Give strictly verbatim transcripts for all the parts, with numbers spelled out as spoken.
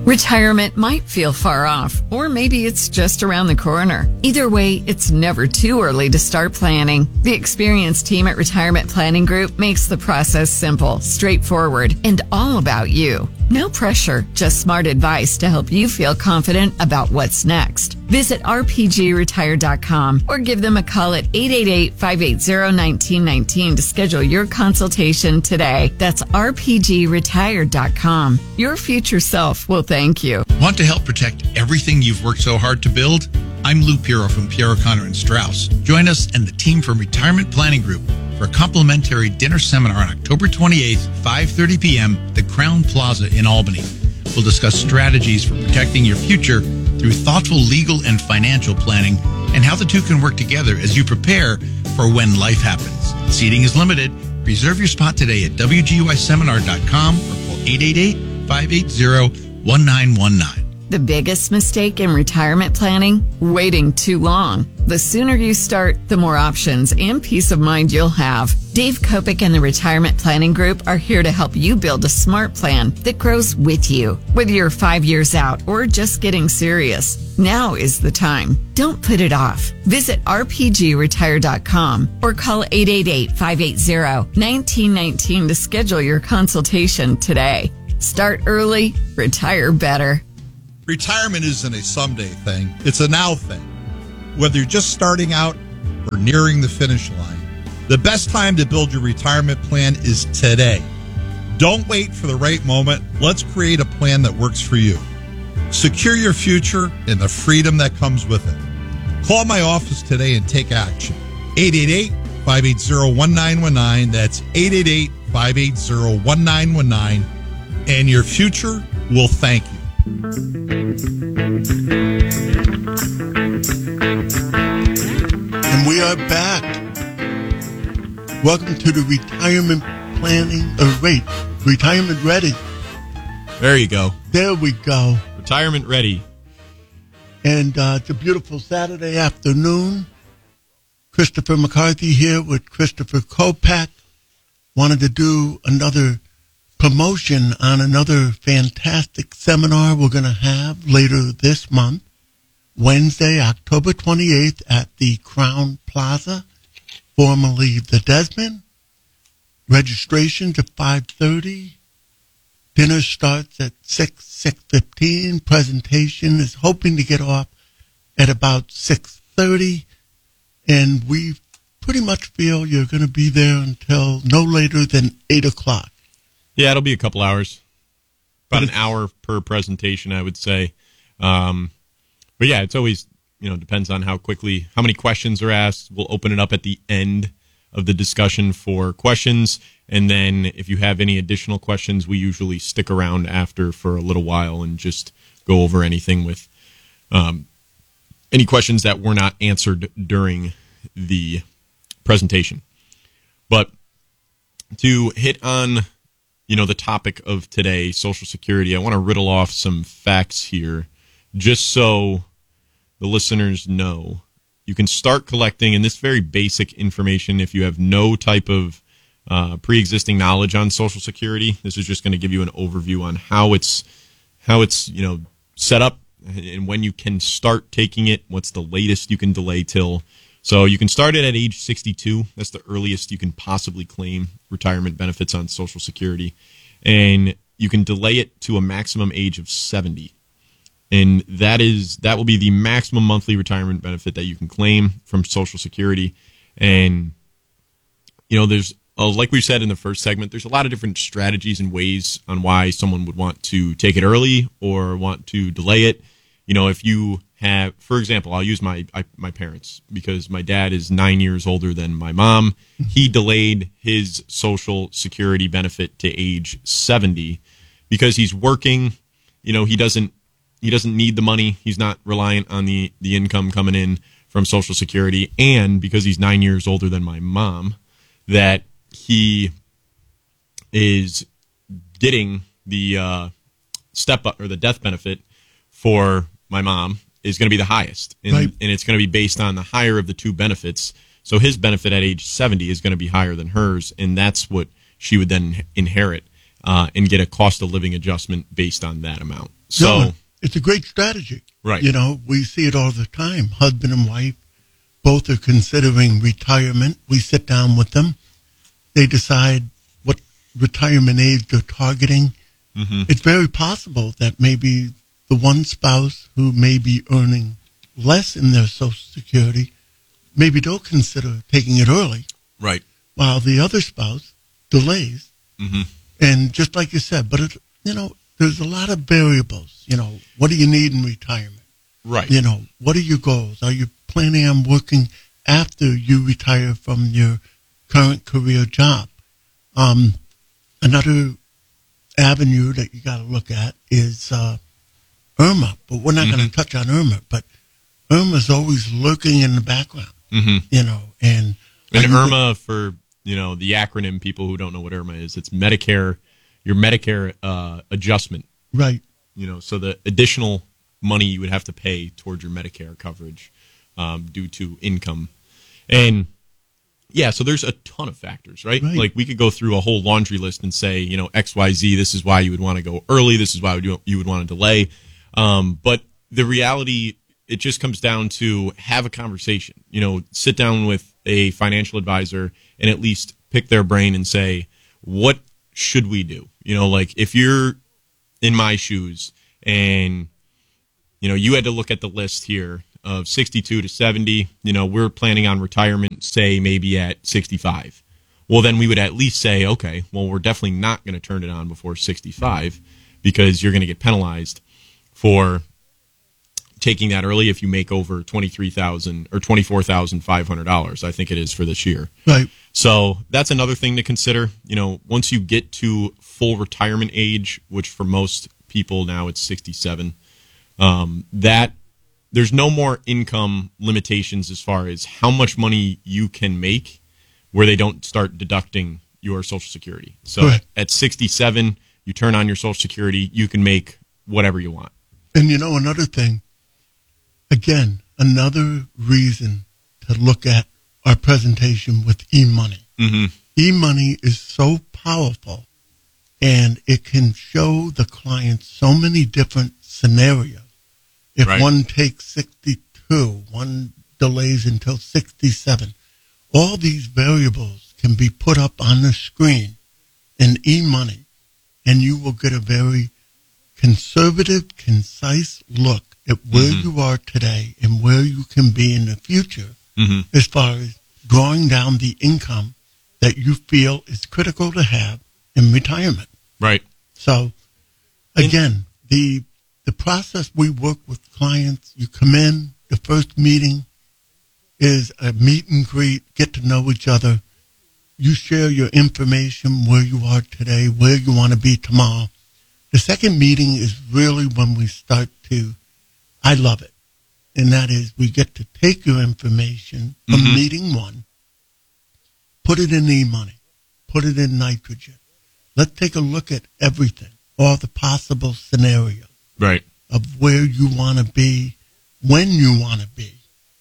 Retirement might feel far off, or maybe it's just around the corner. Either way, it's never too early to start planning. The experienced team at Retirement Planning Group makes the process simple, straightforward, and all about you. No pressure, just smart advice to help you feel confident about what's next. Visit r p g retire dot com or give them a call at eight eight eight, five eight zero, one nine one nine to schedule your consultation today. That's r p g retire dot com. Your future self will thank you. Want to help protect everything you've worked so hard to build? I'm Lou Piero from Piero Connor and Strauss. Join us and the team from Retirement Planning Group for a complimentary dinner seminar on October twenty-eighth, five thirty p.m. at the Crown Plaza in Albany. We'll discuss strategies for protecting your future through thoughtful legal and financial planning and how the two can work together as you prepare for when life happens. Seating is limited. Reserve your spot today at w g y seminar dot com or call eight eight eight, five eight zero, one nine one nine. The biggest mistake in retirement planning? Waiting too long. The sooner you start, the more options and peace of mind you'll have. Dave Kopic and the Retirement Planning Group are here to help you build a smart plan that grows with you. Whether you're five years out or just getting serious, now is the time. Don't put it off. Visit r p g retire dot com or call eight eight eight, five eight zero, one nine one nine to schedule your consultation today. Start early, retire better. Retirement isn't a someday thing. It's a now thing. Whether you're just starting out or nearing the finish line, the best time to build your retirement plan is today. Don't wait for the right moment. Let's create a plan that works for you. Secure your future and the freedom that comes with it. Call my office today and take action. eight eight eight, five eight zero, one nine one nine. That's eight eight eight, five eight zero, one nine one nine. And your future will thank you. And we are back. Welcome to the Retirement Planning, uh, wait, Retirement Ready. There you go. There we go. Retirement Ready. And uh, it's a beautiful Saturday afternoon. Christopher McCarthy here with Christopher Kopak. Wanted to do another promotion on another fantastic seminar we're going to have later this month, Wednesday, October twenty-eighth at the Crown Plaza, formerly the Desmond. Registration's at five thirty. Dinner starts at six, six fifteen. Presentation is hoping to get off at about six thirty. And we pretty much feel you're going to be there until no later than eight o'clock. Yeah, it'll be a couple hours. About an hour per presentation, I would say. Um, but yeah, it's always, you know, depends on how quickly, how many questions are asked. We'll open it up at the end of the discussion for questions. And then if you have any additional questions, we usually stick around after for a little while and just go over anything with um, any questions that were not answered during the presentation. But to hit on, you know, the topic of today, Social Security, I want to riddle off some facts here just so the listeners know. You can start collecting, and this very basic information, if you have no type of uh, pre-existing knowledge on Social Security. This is just going to give you an overview on how it's, how it's, you know, set up and when you can start taking it, what's the latest you can delay till. So you can start it at age sixty-two. That's the earliest you can possibly claim retirement benefits on Social Security. And you can delay it to a maximum age of seventy. And that is that will be the maximum monthly retirement benefit that you can claim from Social Security. And, you know, there's, uh, like we said in the first segment, there's a lot of different strategies and ways on why someone would want to take it early or want to delay it. You know, if you have, for example, I'll use my I, my parents because my dad is nine years older than my mom. He delayed his Social Security benefit to age seventy because he's working. You know, he doesn't he doesn't need the money. He's not reliant on the, the income coming in from Social Security. And because he's nine years older than my mom, that he is getting the uh, step up or the death benefit for my mom is going to be the highest. And, right. and it's going to be based on the higher of the two benefits. So his benefit at age seventy is going to be higher than hers, and that's what she would then inherit. uh, and get a cost of living adjustment based on that amount. So No, it's a great strategy. Right. You know, we see it all the time. Husband and wife, both are considering retirement. We sit down with them. They decide what retirement age they're targeting. Mm-hmm. It's very possible that maybe the one spouse who may be earning less in their Social Security, maybe they'll consider taking it early, right. while the other spouse delays. Mm-hmm. And just like you said, but it, you know, there's a lot of variables. You know, what do you need in retirement? Right. You know, what are your goals? Are you planning on working after you retire from your current career job? Um, another avenue that you got to look at is uh, IRMA, but we're not Mm-hmm. going to touch on IRMA. But IRMA's always lurking in the background, Mm-hmm. you know, and And are you- IRMA, for you know the acronym, people who don't know what IRMA is, it's Medicare, your Medicare uh, adjustment. right? You know, so the additional money you would have to pay towards your Medicare coverage um, due to income, and yeah, so there's a ton of factors, right? Right. Like we could go through a whole laundry list and say, you know, X, Y, Z. This is why you would want to go early. This is why you you would want to delay. Um, but the reality, it just comes down to have a conversation. You know, sit down with a financial advisor and at least pick their brain and say, what should we do? You know, like if you're in my shoes and, you know, you had to look at the list here of sixty-two to seventy, you know, we're planning on retirement, say maybe at sixty-five. Well, then we would at least say, okay, well, we're definitely not going to turn it on before sixty-five because you're going to get penalized for taking that early if you make over twenty-three thousand dollars or twenty-four thousand five hundred dollars, I think it is for this year. Right. So that's another thing to consider. You know, once you get to full retirement age, which for most people now it's sixty-seven, um, that there's no more income limitations as far as how much money you can make where they don't start deducting your Social Security. So Correct. at sixty-seven, you turn on your Social Security, you can make whatever you want. And you know, another thing, again, another reason to look at our presentation with eMoney. Mm-hmm. eMoney is so powerful, and it can show the client so many different scenarios. If Right. one takes sixty-two, one delays until sixty-seven, all these variables can be put up on the screen in eMoney, and you will get a very conservative, concise look at where Mm-hmm. you are today and where you can be in the future Mm-hmm. as far as drawing down the income that you feel is critical to have in retirement. Right. So, again, the the process we work with clients, you come in, the first meeting is a meet and greet, get to know each other. You share your information, where you are today, where you want to be tomorrow. The second meeting is really when we start to, I love it, and that is we get to take your information from Mhm. meeting one, put it in eMoney, put it in Nitrogen. Let's take a look at everything, all the possible scenarios Right. of where you want to be, when you want to be.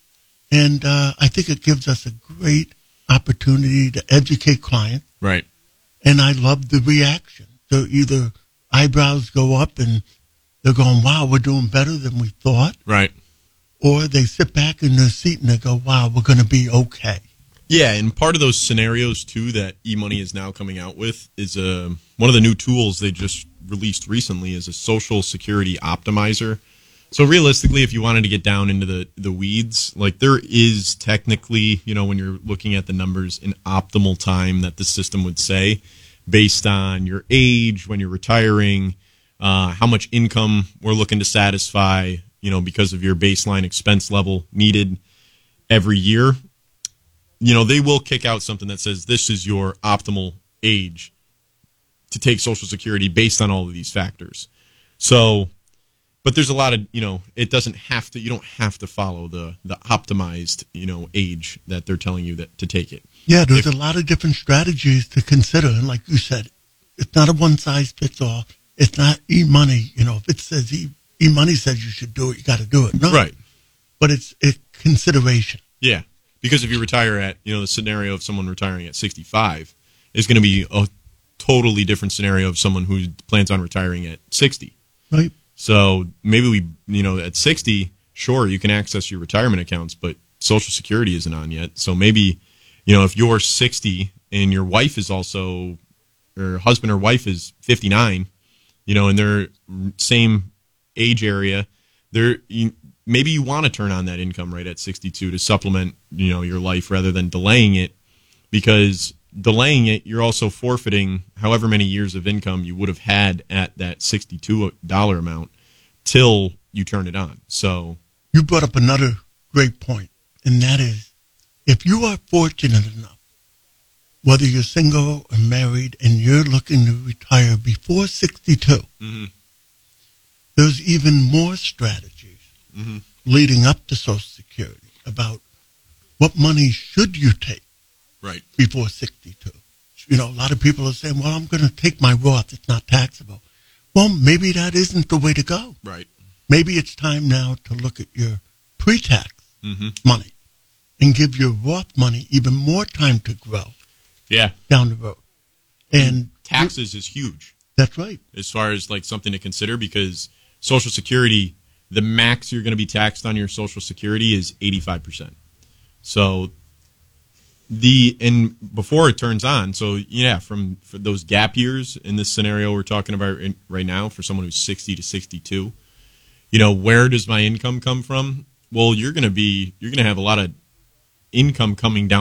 And uh, I think it gives us a great opportunity to educate clients. Right. And I love the reaction. So either eyebrows go up and they're going, wow, we're doing better than we thought. Right. Or they sit back in their seat and they go, wow, we're going to be okay. Yeah, and part of those scenarios too that eMoney is now coming out with is uh, one of the new tools they just released recently is a Social Security optimizer. So realistically, if you wanted to get down into the, the weeds, like there is technically, you know, when you're looking at the numbers, an optimal time that the system would say based on your age, when you're retiring, uh, how much income we're looking to satisfy, you know, because of your baseline expense level needed every year. You know, they will kick out something that says this is your optimal age to take Social Security based on all of these factors. So, but there's a lot of, you know, it doesn't have to, you don't have to follow the, the optimized, you know, age that they're telling you that to take it. Yeah, there's If- a lot of different strategies to consider. And like you said, it's not a one size fits all. It's not eMoney. You know, if it says e, eMoney says you should do it, you got to do it. No, Right. But it's a consideration. Yeah. Because if you retire at, you know, the scenario of someone retiring at sixty-five is going to be a totally different scenario of someone who plans on retiring at sixty. Right. So maybe we, you know, at sixty, sure, you can access your retirement accounts, but Social Security isn't on yet. So maybe, you know, if you're sixty and your wife is also, or husband or wife is fifty-nine, you know, in their same age area, they're, you, maybe you want to turn on that income right at sixty-two to supplement, you know, your life rather than delaying it, because delaying it, you're also forfeiting however many years of income you would have had at that sixty-two dollars amount till you turn it on. So you brought up another great point, and that is, if you are fortunate enough, whether you're single or married, and you're looking to retire before sixty-two, mm-hmm. there's even more strategies mm-hmm. leading up to Social Security about what money should you take right before sixty-two. You know, a lot of people are saying, well, I'm going to take my Roth. It's not taxable. Well, maybe that isn't the way to go. Right. Maybe it's time now to look at your pre-tax mm-hmm. money and give your Roth money even more time to grow. Yeah. Down the road. And taxes is huge. That's right. As far as like something to consider, because Social Security, the max you're going to be taxed on your Social Security is eighty-five percent. So the, and before it turns on, so yeah, from for those gap years in this scenario we're talking about in, right now, for someone who's sixty to sixty-two, you know, where does my income come from? Well, you're going to be, you're going to have a lot of income coming down